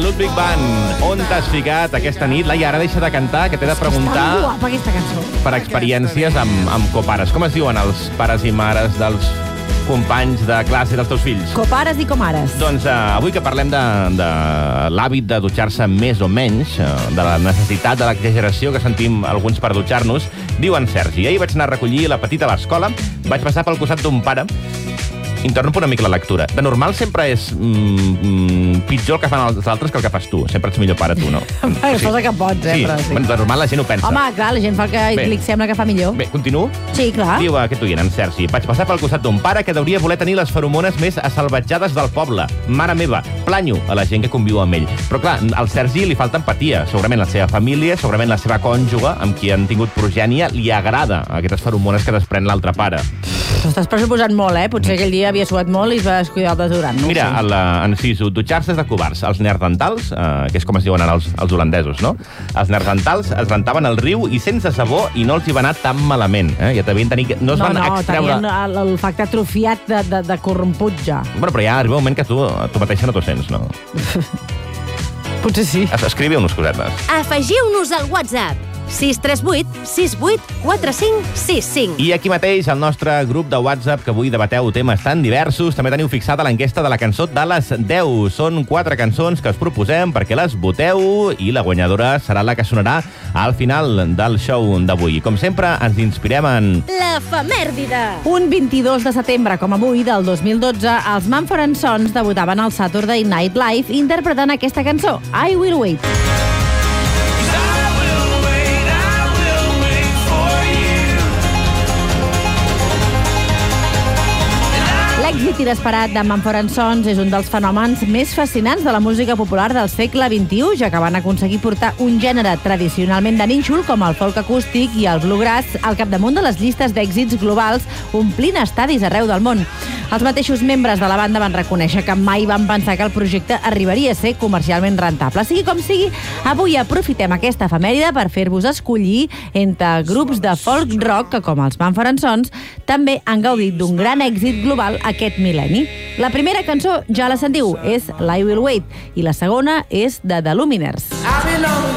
Ludwig Band. On t'has ficat aquesta nit? La Iara deixa de cantar, que t'he de preguntar... Està guapa aquesta cançó. Per experiències amb copares. Com es diuen els pares i mares dels companys de classe dels teus fills? Copares i comares. Doncs avui que parlem de l'hàbit de dutxar-se més o menys, de la necessitat, de l'exageració que sentim alguns per dutxar-nos, diu en Sergi: ahir vaig anar a recollir la petita a l'escola, vaig passar pel costat d'un pare. Interrompo una mica la lectura. De normal sempre és pitjor el que fan els altres que el que fas tu. Sempre ets millor pare tu, no? Fas el que pots, sí. Però sí. Bueno, de normal la gent ho pensa. Home, clar, la gent fa el que li sembla que fa millor. Bé, continuo? Sí, clar. Diu aquest oient, en Sergi: vaig passar pel costat d'un pare que hauria voler tenir les feromones més assalvatjades del poble. Mare meva, planyo a la gent que conviu amb ell. Però clar, al Sergi li falta empatia. Segurament la seva família, segurament la seva cònjuge, amb qui han tingut progènia, li agrada aquestes feromones que desprèn l'altre pare. T'ho estàs pressuposant molt, eh? Potser aquell dia havia suat molt i es va descuidar el desodorant. No? Mira, en Sisu, dutxar-se és de covards. Els neandertals, que és com es diuen els holandesos, no? Els neandertals es rentaven al riu i sense sabó i no els hi va anar tan malament. Ja devien tenir... No es van extreure... tenien el facte atrofiat de corromput ja. Bueno, però ja arriba un moment que tu mateixa no t'ho sents, no? Potser sí. Escriviu-nos cosetes. Afegiu-nos al WhatsApp 638 68 45 65. I aquí mateix, al nostre grup de WhatsApp, que avui debateu temes tan diversos, també teniu fixada l'enquesta de la cançó de les 10. Són 4 cançons que us proposem perquè les voteu i la guanyadora serà la que sonarà al final del show d'avui. Com sempre, ens inspirem en... L'efemèrdide. Un 22 de setembre, com avui, del 2012, els Mumford & Sons debutaven al Saturday Night Live interpretant aquesta cançó, I Will Wait. L'èxit inesperat de Mumford & Sons és un dels fenòmens més fascinants de la música popular del segle XXI, ja que van aconseguir portar un gènere tradicionalment de nínxol com el folk acústic i el bluegrass al capdamunt de les llistes d'èxits globals, omplint estadis arreu del món. Els mateixos membres de la banda van reconèixer que mai van pensar que el projecte arribaria a ser comercialment rentable. Sigui com sigui, avui aprofitem aquesta efemèride per fer-vos escollir entre grups de folk rock que, com els Mumford & Sons, també han gaudit d'un gran èxit global aquest mil·lenni. La primera cançó ja la sentiu, és l'I Will Wait, i la segona és de The Lumineers.